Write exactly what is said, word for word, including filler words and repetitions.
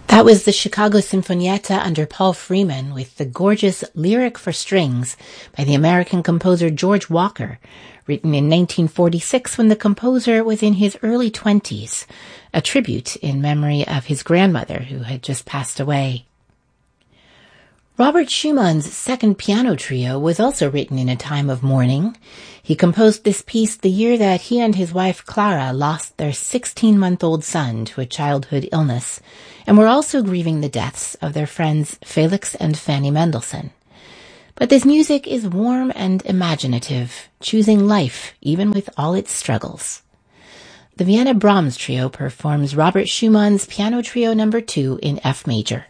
That was the Chicago Sinfonietta under Paul Freeman with the gorgeous Lyric for Strings by the American composer George Walker, written in nineteen forty-six when the composer was in his early twenties, a tribute in memory of his grandmother who had just passed away. Robert Schumann's second piano trio was also written in a time of mourning. He composed this piece the year that he and his wife Clara lost their sixteen-month-old son to a childhood illness, and were also grieving the deaths of their friends Felix and Fanny Mendelssohn. But this music is warm and imaginative, choosing life even with all its struggles. The Vienna Brahms Trio performs Robert Schumann's Piano Trio number two in F major.